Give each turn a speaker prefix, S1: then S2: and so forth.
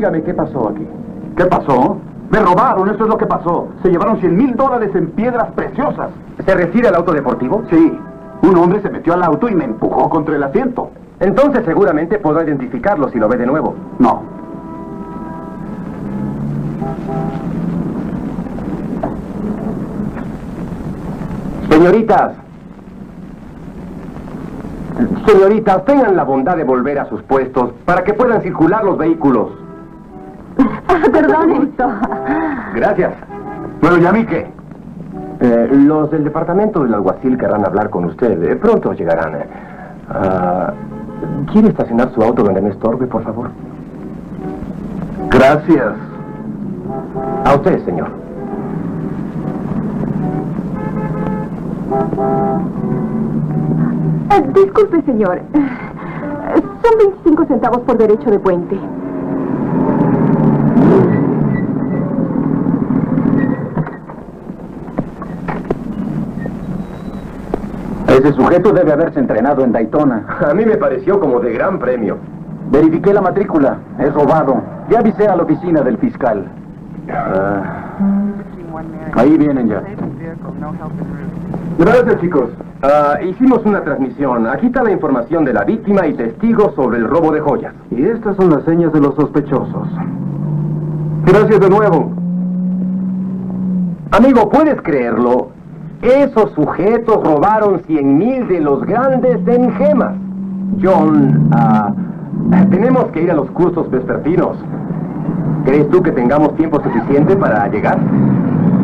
S1: dígame qué pasó aquí.
S2: ¿Qué pasó? Me robaron, eso es lo que pasó. Se llevaron $100,000 en piedras preciosas.
S1: ¿Se refiere al auto deportivo?
S2: Sí. Un hombre se metió al auto y me empujó contra el asiento.
S1: Entonces seguramente podrá identificarlo si lo ve de nuevo.
S2: No.
S1: Señoritas. Señoritas, tengan la bondad de volver a sus puestos para que puedan circular los vehículos.
S3: Perdón, esto.
S1: Gracias.
S2: Bueno, ¿y a mí qué?
S1: Los del departamento del alguacil querrán hablar con usted. Pronto llegarán. ¿Quiere estacionar su auto donde me estorbe, por favor?
S2: Gracias.
S1: A usted, señor.
S3: Disculpe, señor. Son 25 centavos por derecho de puente.
S2: Ese sujeto debe haberse entrenado en Daytona.
S1: A mí me pareció como de gran premio.
S2: Verifiqué la matrícula. Es robado. Ya avisé a la oficina del fiscal. Ahí vienen ya.
S1: Gracias, chicos. Hicimos una transmisión. Aquí está la información de la víctima y testigos sobre el robo de joyas.
S2: Y estas son las señas de los sospechosos. Gracias de nuevo.
S1: Amigo, ¿puedes creerlo? Esos sujetos robaron 100,000 de los grandes en gemas. John, tenemos que ir a los cursos vespertinos. ¿Crees tú que tengamos tiempo suficiente para llegar?